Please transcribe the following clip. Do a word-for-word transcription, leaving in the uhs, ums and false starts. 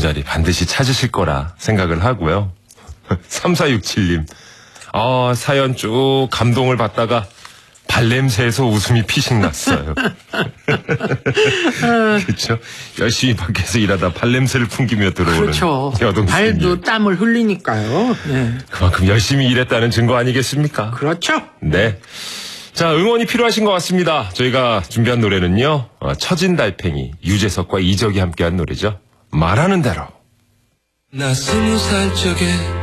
자리 반드시 찾으실 거라 생각을 하고요. 삼사육칠 님, 아, 사연 쭉 감동을 받다가 발냄새에서 웃음이 피식 났어요. 그렇죠. 열심히 밖에서 일하다 발냄새를 풍기며 들어오는 그렇죠. 여동생님. 발도 땀을 흘리니까요. 네. 그만큼 열심히 일했다는 증거 아니겠습니까? 그렇죠. 네. 자, 응원이 필요하신 것 같습니다. 저희가 준비한 노래는요, 어, 처진 달팽이, 유재석과 이적이 함께한 노래죠. 말하는 대로. 나 스무 살 적에